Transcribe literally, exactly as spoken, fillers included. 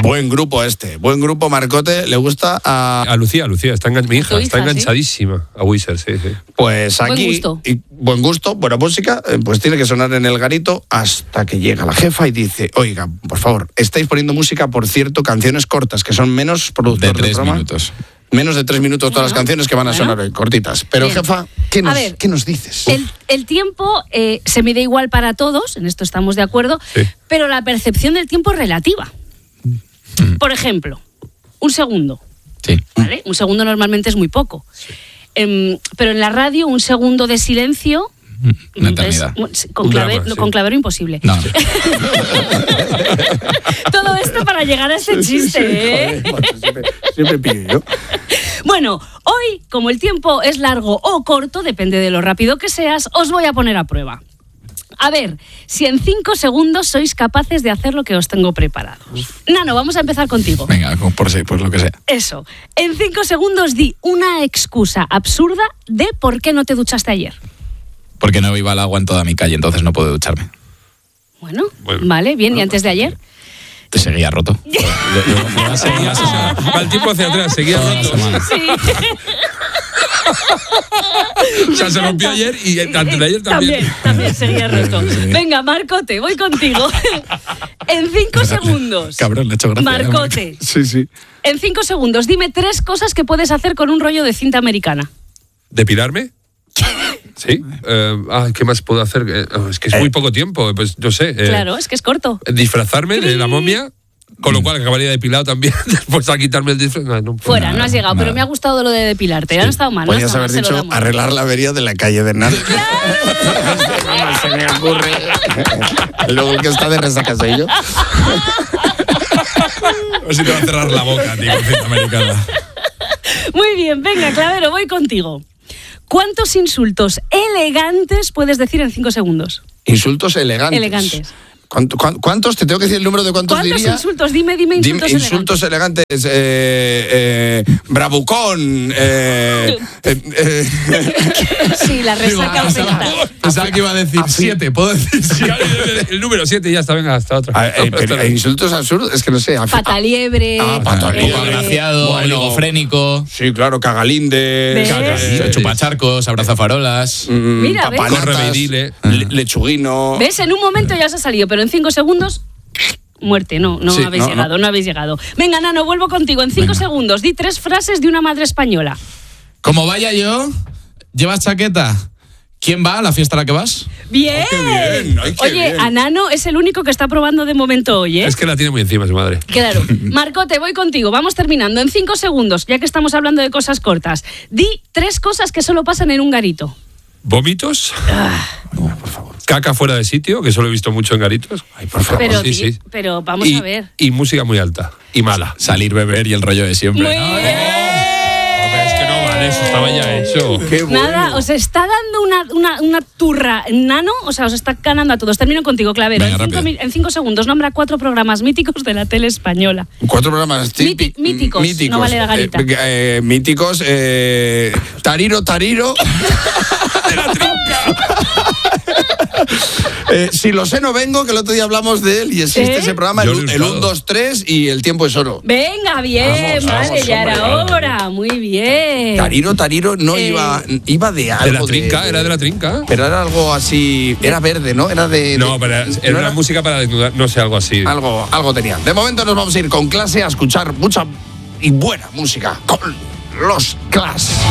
Buen grupo este, buen grupo. Marcote, ¿le gusta a...? A Lucía, Lucía, está engan... mi hija, hija, está enganchadísima ¿sí? a Wizard, sí, sí. Pues aquí... Buen gusto. Y buen gusto, buena música, pues tiene que sonar en el garito hasta que llega la jefa y dice, oiga, por favor, estáis poniendo música, por cierto, canciones cortas, que son menos productores de tres programa. minutos. Menos de tres minutos todas Bueno, las canciones que van a bueno. sonar hoy, cortitas. Pero Bien. jefa, ¿qué nos, ver, ¿qué nos dices? El, el tiempo eh, se mide igual para todos, en esto estamos de acuerdo, Sí. pero la percepción del tiempo es relativa. Por ejemplo, un segundo. Sí. ¿Vale? Un segundo normalmente es muy poco. Em, pero en la radio, un segundo de silencio. Una mm, eternidad. es- con, Un clave- drama, sí. con clavero imposible. No. Todo esto para llegar a ese chiste, ¿eh? Joder, macho, siempre, siempre pillo yo. Bueno, hoy, como el tiempo es largo o corto, depende de lo rápido que seas, os voy a poner a prueba. A ver, si en cinco segundos sois capaces de hacer lo que os tengo preparado. Nano, vamos a empezar contigo. Venga, por, si- por lo que sea. Eso. En cinco segundos di una excusa absurda de por qué no te duchaste ayer. Porque no iba al agua en toda mi calle, entonces no puedo ducharme. Bueno, Bueno. vale, bien. ¿Y antes de ayer? Te seguía roto. Seguía, o sea, va el tiempo hacia atrás, seguía Toda la roto. semana. Sí. O sea, se rompió ayer y antes de ayer también. También, también seguía roto. Venga, Marcote, voy contigo. En cinco segundos. Cabrón, le he hecho gracia. Marcote, Sí, sí. en cinco segundos, dime tres cosas que puedes hacer con un rollo de cinta americana. ¿Depilarme? Sí. Eh, ah, ¿qué más puedo hacer? Eh, oh, es que es muy poco tiempo, pues no sé. eh, Claro, es que es corto. Disfrazarme de la momia, con lo cual acabaría depilado también, después a quitarme el disfraz. No, no puedo. Fuera, no has llegado, nada. pero me ha gustado lo de depilarte. Ya no ha estado mal. No ha Podrías estado haber mal, se lo dicho damos. arreglar la avería de la calle de Nano. No se me ocurre. Luego el que está de resaca soy yo. A ver si te va a cerrar la boca, tío, cinta americana. Muy bien, venga, Clavero, voy contigo. ¿Cuántos insultos elegantes puedes decir en cinco segundos? Insultos elegantes. Elegantes. ¿Cuánto- cuán- ¿Cuántos? Te tengo que decir el número de cuántos ¿Cuántos diría. insultos? Dime, dime insultos Dime, elegantes. insultos elegantes. eh, eh, bravucón. Eh, eh, eh, Sí, la resaca afecta. Pensaba que iba a decir siete, ¿puedo decir siete? El número siete ya está, venga, hasta otra. a- eh, pero, eh, insultos absurdos. Es que no sé. a- Pataliebre. Ah, pataliebre. Poco agraciado, Bueno. oligofrénico, Sí, claro, cagalinde. ¿Ves? caga- chupacharcos, abrazafarolas. mm, Mira, ¿ves? papanatas, Corre, beidile. le- lechuguino. ¿Ves? En un momento ya se ha salido, pero en cinco segundos, muerte. No, no Sí, habéis no, llegado, no. no. habéis llegado. Venga, Nano, vuelvo contigo. En cinco Venga. segundos, di tres frases de una madre española. Como vaya yo, ¿llevas chaqueta? ¿Quién va a la fiesta a la que vas? ¡Bien! qué bien, ay, qué Oye, bien. a Nano es el único que está probando de momento hoy, ¿eh? Es que la tiene muy encima su madre. Claro. Marcote, voy contigo. Vamos terminando. En cinco segundos, ya que estamos hablando de cosas cortas. Di tres cosas que solo pasan en un garito. ¿Vómitos? No, por favor. Caca fuera de sitio, que eso lo he visto mucho en garitos. Ay, por favor. Pero, sí, di- sí. pero vamos y, a ver. y música muy alta. Y mala. Salir, beber y el rollo de siempre. Muy ¿no? bien. Hombre, es que no vale, eso estaba ya hecho. Qué bueno. Nada, os está dando una, una, una turra Nano, o sea, os está ganando a todos. Termino contigo, Clavero. Venga, en, cinco, rápido. mi- en cinco segundos, nombra cuatro programas míticos de la tele española. Cuatro programas Míti- típi- míticos, no vale la garita. Eh, eh, míticos. Eh, tariro, Tariro. De la trinca. Eh, si lo sé, no vengo, que el otro día hablamos de él y existe ¿Eh? ese programa, Yo el, lo he el usado. uno, dos, tres y el tiempo es oro. Venga, bien, Vamos, vale, vamos, ya hombre, era vamos. hora. Muy bien. Tariro, Tariro no Eh. iba, iba de algo. De la trinca, era de la trinca. Pero era algo así, era verde, ¿no? Era de... No, de- pero era, ¿no era una música para desnudar, no sé, algo así. Algo, algo tenía. De momento nos vamos a ir con Clase a escuchar mucha y buena música con los Clash.